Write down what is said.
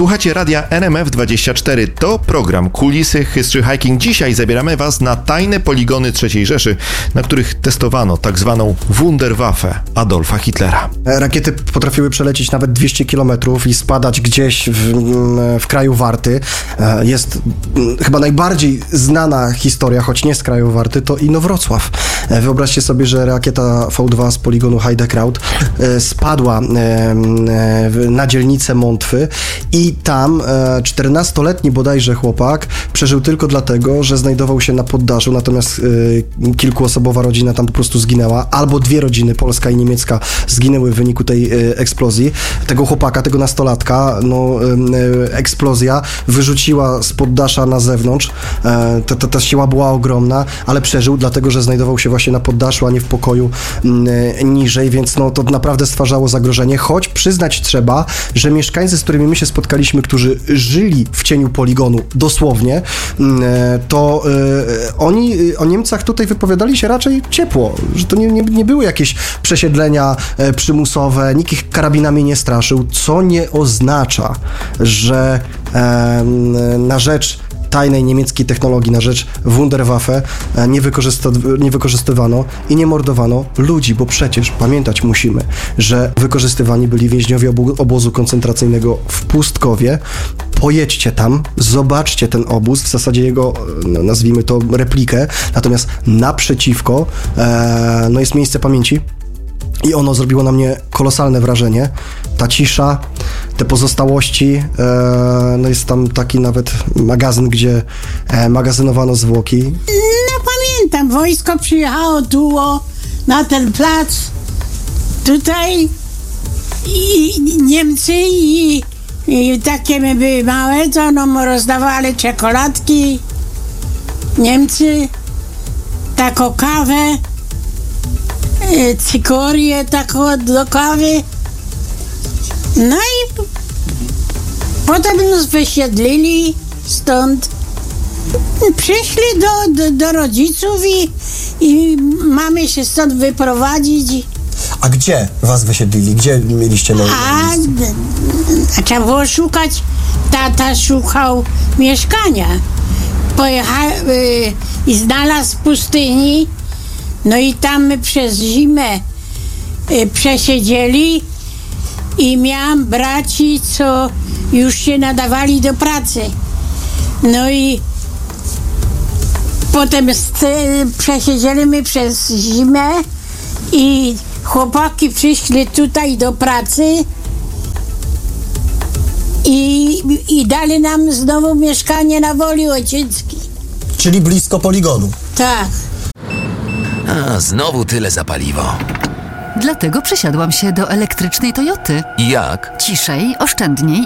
Słuchacie radia RMF24. To program Kulisy History Hiking. Dzisiaj zabieramy Was na tajne poligony III Rzeszy, na których testowano tak zwaną Wunderwaffe Adolfa Hitlera. Rakiety potrafiły przelecieć nawet 200 km i spadać gdzieś w kraju Warty. Jest chyba najbardziej znana historia, choć nie z kraju Warty, to Inowrocław. Wyobraźcie sobie, że rakieta V2 z poligonu Heidekraut spadła na dzielnicę Montwy i tam 14-letni bodajże chłopak przeżył tylko dlatego, że znajdował się na poddaszu, natomiast kilkuosobowa rodzina tam po prostu zginęła, albo dwie rodziny, polska i niemiecka, zginęły w wyniku tej eksplozji. Tego chłopaka, tego nastolatka, eksplozja wyrzuciła z poddasza na zewnątrz. Ta siła była ogromna, ale przeżył, dlatego że znajdował się właśnie na poddaszu, a nie w pokoju niżej, więc to naprawdę stwarzało zagrożenie, choć przyznać trzeba, że mieszkańcy, z którymi my się spotkaliśmy, którzy żyli w cieniu poligonu, dosłownie, to oni o Niemcach tutaj wypowiadali się raczej ciepło, że to nie były jakieś przesiedlenia przymusowe, nikt ich karabinami nie straszył, co nie oznacza, że na rzecz tajnej niemieckiej technologii, na rzecz Wunderwaffe nie wykorzystywano i nie mordowano ludzi, bo przecież pamiętać musimy, że wykorzystywani byli więźniowie obozu koncentracyjnego w Pustkowie. Pojedźcie tam, zobaczcie ten obóz, w zasadzie jego, nazwijmy to, replikę, natomiast naprzeciwko jest miejsce pamięci i ono zrobiło na mnie kolosalne wrażenie. Ta cisza, te pozostałości, jest tam taki nawet magazyn, gdzie magazynowano zwłoki. No pamiętam, wojsko przyjechało tu na ten plac, tutaj i Niemcy i takie my były małe, to nam rozdawali czekoladki, Niemcy, taką kawę, cykorię taką do kawy. No i potem nas wysiedlili stąd. Przyszli do rodziców i mamy się stąd wyprowadzić. A gdzie was wysiedlili? Gdzie mieliście A trzeba było szukać. Tata szukał mieszkania. Pojechał i znalazł w pustyni. No i tam my przez zimę przesiedzieli i miałam braci, co już się nadawali do pracy. No i potem przesiedzieliśmy przez zimę i chłopaki przyszli tutaj do pracy i dali nam znowu mieszkanie na Woli Ojczyckiej. Czyli blisko poligonu. Tak. A, znowu tyle za paliwo. Dlatego przesiadłam się do elektrycznej Toyoty. I jak? Ciszej, oszczędniej